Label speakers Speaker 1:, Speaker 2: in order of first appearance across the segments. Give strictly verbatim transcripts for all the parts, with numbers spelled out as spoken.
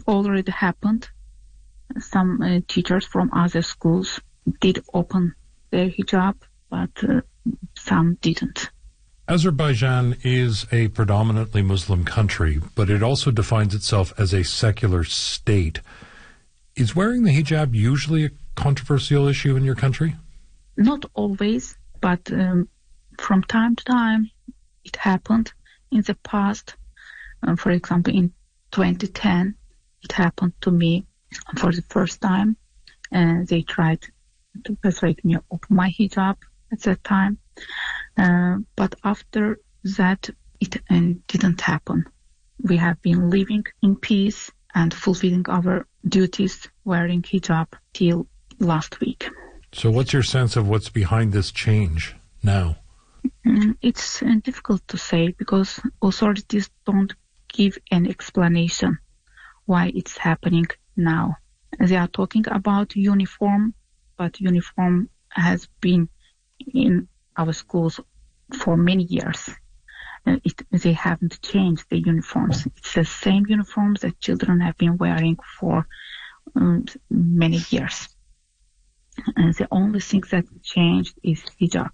Speaker 1: already happened. Some uh, teachers from other schools did open their hijab, but uh, some didn't.
Speaker 2: Azerbaijan is a predominantly Muslim country, but it also defines itself as a secular state. Is wearing the hijab usually a controversial issue in your country?
Speaker 1: Not always, but um, from time to time it happened. In the past, um, for example, in twenty ten, it happened to me for the first time, and they tried to persuade me of my hijab at that time. Uh, but after that, it uh, didn't happen. We have been living in peace and fulfilling our duties wearing hijab till last week.
Speaker 2: So what's your sense of what's behind this change now?
Speaker 1: Mm, it's uh, difficult to say because authorities don't give an explanation why it's happening now. They are talking about uniform, but uniform has been in our schools for many years. Uh, it, they haven't changed the uniforms. It's the same uniforms that children have been wearing for um, many years. And the only thing that changed is hijab.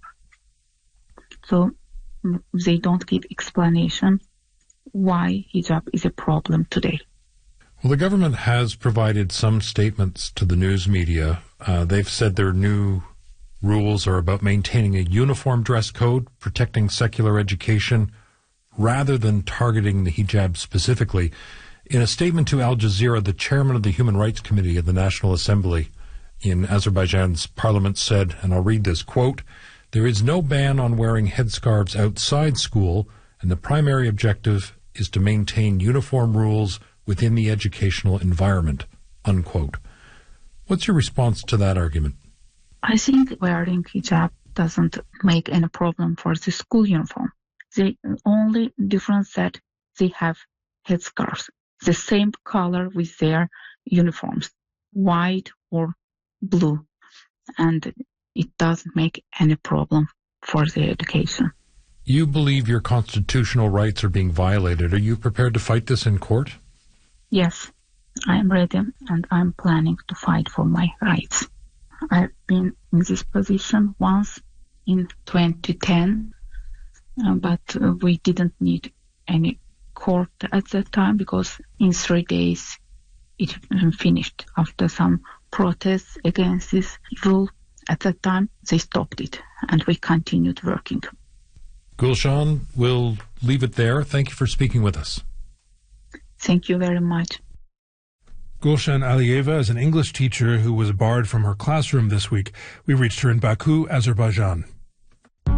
Speaker 1: So mm, they don't give explanation why hijab is a problem today.
Speaker 2: Well, the government has provided some statements to the news media. Uh, they've said their new rules are about maintaining a uniform dress code, protecting secular education, rather than targeting the hijab specifically. In a statement to Al Jazeera, the chairman of the Human Rights Committee of the National Assembly in Azerbaijan's parliament said, and I'll read this, quote, "There is no ban on wearing headscarves outside school, and the primary objective is to maintain uniform rules within the educational environment," unquote. What's your response to that argument?
Speaker 1: I think wearing hijab doesn't make any problem for the school uniform. The only difference that they have headscarves, the same color with their uniforms, white or blue, and it doesn't make any problem for the education.
Speaker 2: You believe your constitutional rights are being violated. Are you prepared to fight this in court?
Speaker 1: Yes, I am ready, and I'm planning to fight for my rights. I've been in this position once in twenty ten, uh, but uh, we didn't need any court at that time because in three days it finished. After some protests against this rule at that time, they stopped it, and we continued working.
Speaker 2: Gulshan, we'll leave it there. Thank you for speaking with us.
Speaker 1: Thank you very much.
Speaker 3: Gulshan Aliyeva is an English teacher who was barred from her classroom this week. We reached her in Baku, Azerbaijan.